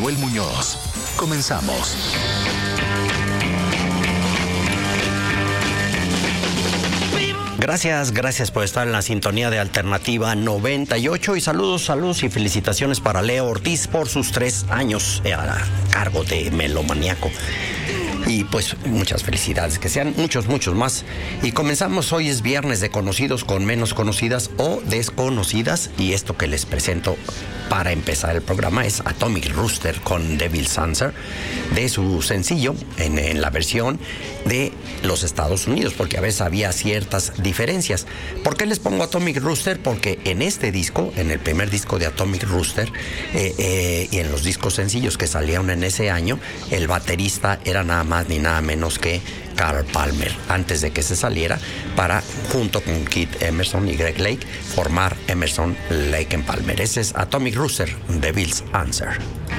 Manuel Muñoz. Comenzamos. Gracias por estar en la sintonía de Alternativa 98 y saludos y felicitaciones para Leo Ortiz por sus 3 años a cargo de Melomaníaco. Y pues muchas felicidades, que sean muchos más. Y comenzamos, hoy es viernes de conocidos con menos conocidas o desconocidas. Y esto que les presento para empezar el programa es Atomic Rooster con Devil's Answer, de su sencillo en la versión de los Estados Unidos, porque a veces había ciertas diferencias. ¿Por qué les pongo Atomic Rooster? Porque en este disco, en el primer disco de Atomic Rooster, y en los discos sencillos que salieron en ese año, el baterista era nada más ni nada menos que Carl Palmer, antes de que se saliera, para, junto con Keith Emerson y Greg Lake, formar Emerson, Lake and Palmer. Ese es Atomic Rooster, Devil's Answer.